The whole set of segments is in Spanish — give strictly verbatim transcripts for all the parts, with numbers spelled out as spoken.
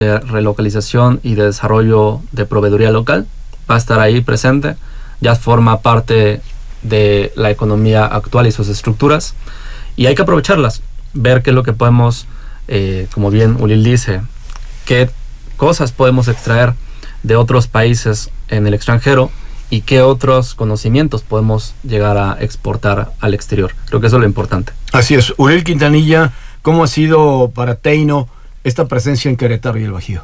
de relocalización y de desarrollo de proveeduría local va a estar ahí presente, ya forma parte de la economía actual y sus estructuras, y hay que aprovecharlas, ver qué es lo que podemos, eh, como bien Ulil dice, qué cosas podemos extraer de otros países en el extranjero y qué otros conocimientos podemos llegar a exportar al exterior. Creo que eso es lo importante. Así es. Ulil Quintanilla, ¿cómo ha sido para Teino esta presencia en Querétaro y el Bajío?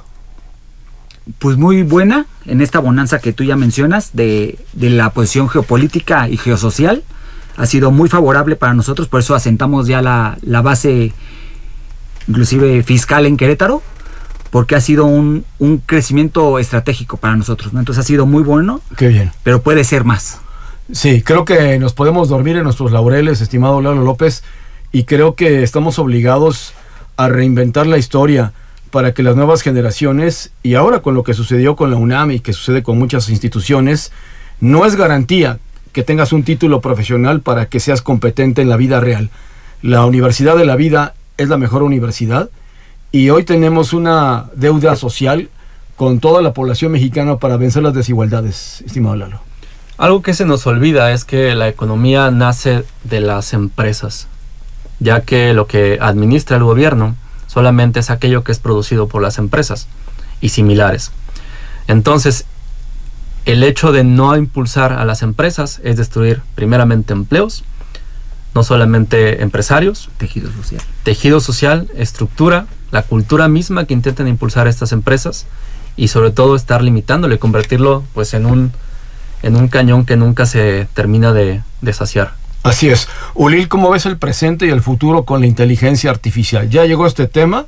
Pues muy buena, en esta bonanza que tú ya mencionas de, de la posición geopolítica y geosocial. Ha sido muy favorable para nosotros, por eso asentamos ya la, la base inclusive fiscal en Querétaro, porque ha sido un, un crecimiento estratégico para nosotros, ¿no? Entonces ha sido muy bueno. Qué bien. Pero puede ser más. Sí, creo que nos podemos dormir en nuestros laureles, estimado Lalo López, y creo que estamos obligados a reinventar la historia para que las nuevas generaciones, y ahora con lo que sucedió con la UNAM y que sucede con muchas instituciones, no es garantía que tengas un título profesional para que seas competente en la vida real. La Universidad de la Vida es la mejor universidad, y hoy tenemos una deuda social con toda la población mexicana para vencer las desigualdades, estimado Lalo. Algo que se nos olvida es que la economía nace de las empresas, ya que lo que administra el gobierno solamente es aquello que es producido por las empresas y similares. Entonces, el hecho de no impulsar a las empresas es destruir primeramente empleos, no solamente empresarios, Tejido social. tejido social, estructura, la cultura misma que intentan impulsar estas empresas, y sobre todo estar limitándolo y convertirlo pues en un, en un cañón que nunca se termina de, de saciar. Así es. Ulil, ¿cómo ves el presente y el futuro con la inteligencia artificial? Ya llegó este tema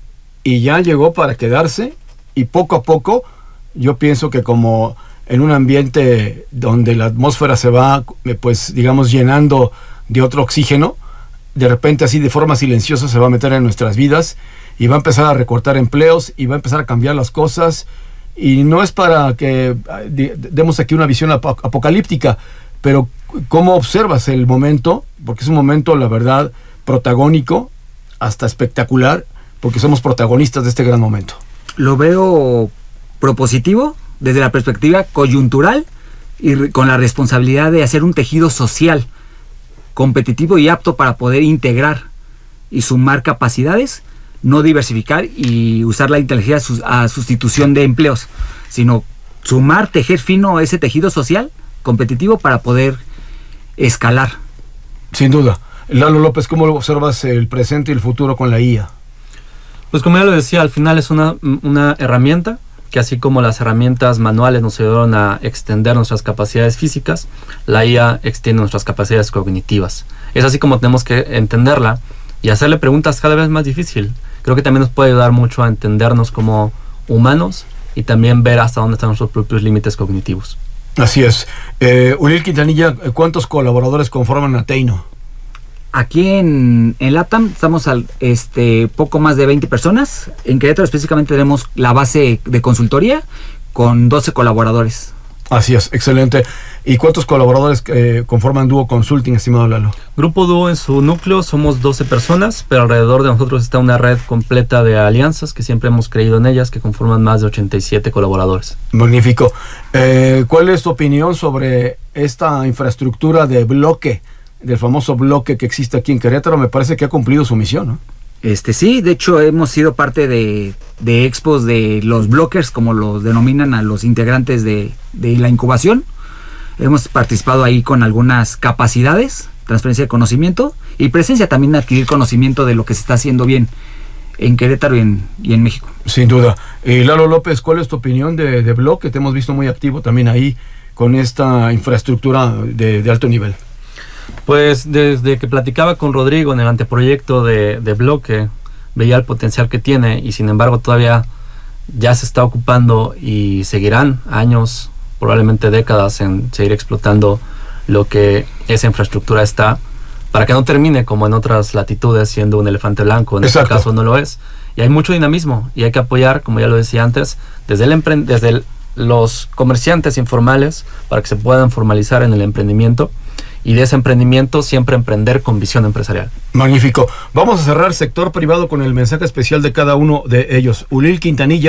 y ya llegó para quedarse, y poco a poco yo pienso que como en un ambiente donde la atmósfera se va, pues digamos, llenando de otro oxígeno, de repente así de forma silenciosa se va a meter en nuestras vidas y va a empezar a recortar empleos y va a empezar a cambiar las cosas, y no es para que demos aquí una visión ap- apocalíptica, pero ¿cómo observas el momento? Porque es un momento, la verdad, protagónico, hasta espectacular, porque somos protagonistas de este gran momento. Lo veo propositivo desde la perspectiva coyuntural y re- con la responsabilidad de hacer un tejido social competitivo y apto para poder integrar y sumar capacidades, no diversificar y usar la inteligencia a, sus- a sustitución de empleos, sino sumar, tejer fino ese tejido social competitivo para poder escalar. Sin duda. Lalo López, ¿cómo observas el presente y el futuro con la I A? Pues como ya lo decía, al final es una, una herramienta que, así como las herramientas manuales nos ayudaron a extender nuestras capacidades físicas, la I A extiende nuestras capacidades cognitivas. Es así como tenemos que entenderla y hacerle preguntas cada vez más difíciles. Creo que también nos puede ayudar mucho a entendernos como humanos y también ver hasta dónde están nuestros propios límites cognitivos. Así es. Eh, Ulil Quintanilla, ¿cuántos colaboradores conforman a Teino? Aquí en, en LATAM estamos al este poco más de veinte personas. En Querétaro específicamente tenemos la base de consultoría con doce colaboradores. Así es, excelente. ¿Y cuántos colaboradores eh, conforman Dúo Consulting, estimado Lalo? Grupo Dúo, en su núcleo somos doce personas, pero alrededor de nosotros está una red completa de alianzas que siempre hemos creído en ellas, que conforman más de ochenta y siete colaboradores. Magnífico. Eh, ¿Cuál es tu opinión sobre esta infraestructura de bloque, del famoso bloque que existe aquí en Querétaro? Me parece que ha cumplido su misión, ¿no? Este sí, de hecho hemos sido parte de, de expos de los blockers, como los denominan a los integrantes de, de la incubación. Hemos participado ahí con algunas capacidades, transferencia de conocimiento y presencia, también adquirir conocimiento de lo que se está haciendo bien en Querétaro y en, y en México. Sin duda. Eh, Lalo López, ¿cuál es tu opinión de, de bloque? Te hemos visto muy activo también ahí con esta infraestructura de, de alto nivel. Pues desde que platicaba con Rodrigo en el anteproyecto de, de bloque, veía el potencial que tiene, y sin embargo todavía ya se está ocupando y seguirán años, probablemente décadas, en seguir explotando lo que esa infraestructura está, para que no termine como en otras latitudes siendo un elefante blanco. En Exacto. este caso no lo es, y hay mucho dinamismo y hay que apoyar, como ya lo decía antes, desde el empre- desde el, los comerciantes informales para que se puedan formalizar en el emprendimiento, y de ese emprendimiento siempre emprender con visión empresarial. Magnífico. Vamos a cerrar sector privado con el mensaje especial de cada uno de ellos. Ulil Quintanilla.